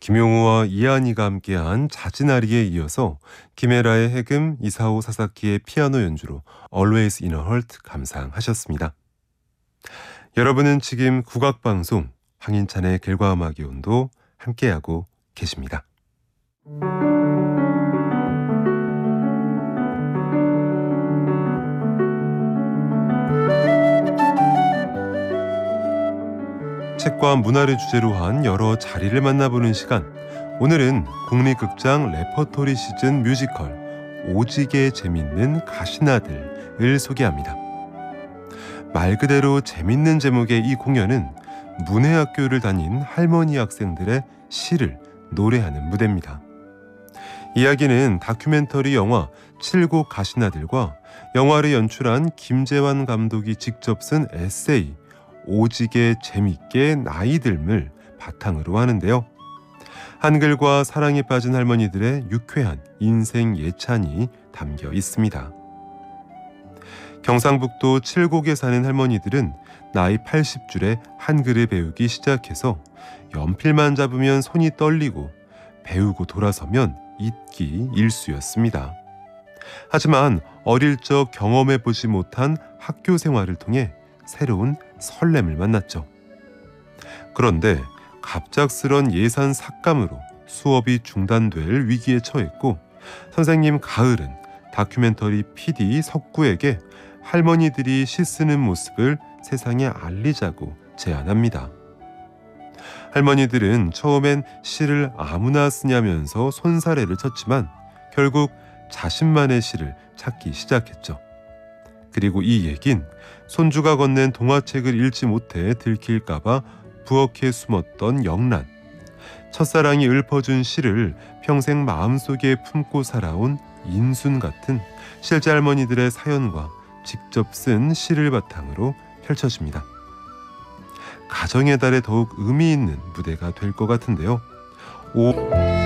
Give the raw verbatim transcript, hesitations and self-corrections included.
김용우와 이한이가 함께한 자진아리에 이어서 김혜라의 해금, 이사오 사사키의 피아노 연주로 Always in a Heart 감상하셨습니다. 여러분은 지금 국악방송 황인찬의 글과 음악의 온도 함께하고 계십니다. 책과 문화를 주제로 한 여러 자리를 만나보는 시간. 오늘은 국립극장 레퍼토리 시즌 뮤지컬 오지게 재밌는 가시나들을 소개합니다. 말 그대로 재밌는 제목의 이 공연은 문해학교를 다닌 할머니 학생들의 시를 노래하는 무대입니다. 이야기는 다큐멘터리 영화 칠곡 가시나들과 영화를 연출한 김재환 감독이 직접 쓴 에세이 오지게 재밌게 나이 듦을 바탕으로 하는데요. 한글과 사랑에 빠진 할머니들의 유쾌한 인생 예찬이 담겨 있습니다. 경상북도 칠곡에 사는 할머니들은 나이 팔십 줄에 한글을 배우기 시작해서 연필만 잡으면 손이 떨리고 배우고 돌아서면 잊기 일쑤였습니다. 하지만 어릴 적 경험해보지 못한 학교 생활을 통해 새로운 설렘을 만났죠. 그런데 갑작스런 예산 삭감으로 수업이 중단될 위기에 처했고 선생님 가을은 다큐멘터리 피디 석구에게 할머니들이 시 쓰는 모습을 세상에 알리자고 제안합니다. 할머니들은 처음엔 시를 아무나 쓰냐면서 손사래를 쳤지만 결국 자신만의 시를 찾기 시작했죠. 그리고 이 얘긴 손주가 건넨 동화책을 읽지 못해 들킬까봐 부엌에 숨었던 영란, 첫사랑이 읊어준 시를 평생 마음속에 품고 살아온 인순 같은 실제 할머니들의 사연과 직접 쓴 시를 바탕으로 펼쳐집니다. 가정의 달에 더욱 의미 있는 무대가 될 것 같은데요. 오...